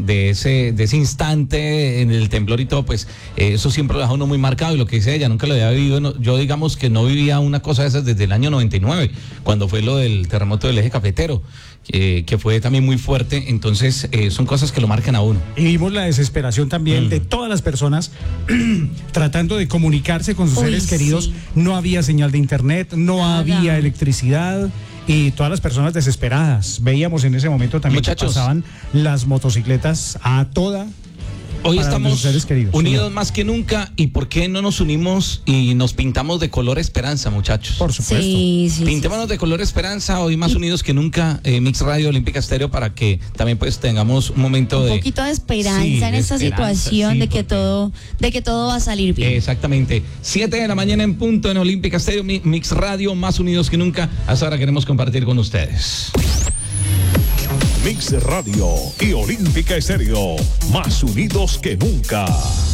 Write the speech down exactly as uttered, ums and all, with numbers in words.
de ese de ese instante en el temblor y todo, pues eh, eso siempre lo deja uno muy marcado, y lo que dice ella, nunca lo había vivido. No, yo digamos que no vivía una cosa de esas desde el año noventa y nueve, cuando fue lo del terremoto del eje cafetero, eh, que fue también muy fuerte. Entonces eh, son cosas que lo marcan a uno. Y vimos la desesperación también mm. de todas las personas tratando de comunicarse con sus Uy, seres queridos. Sí. No había señal de internet, no Nada. había electricidad, y todas las personas desesperadas. Veíamos en ese momento también Muchachos, que pasaban las motocicletas a toda. Hoy estamos unidos sí. más que nunca, y ¿por qué no nos unimos y nos pintamos de color esperanza, muchachos? Por supuesto. Sí, sí, Pintémonos sí. de color esperanza, hoy más unidos que nunca, eh, Mix Radio Olímpica Estéreo, para que también pues tengamos un momento un de... Un poquito de esperanza sí, en esta situación, sí, de que todo, de que todo va a salir bien. Exactamente. Siete de la mañana en punto en Olímpica Estéreo, Mix Radio, más unidos que nunca. Hasta ahora queremos compartir con ustedes. Mix Radio y Olímpica Estéreo, más unidos que nunca.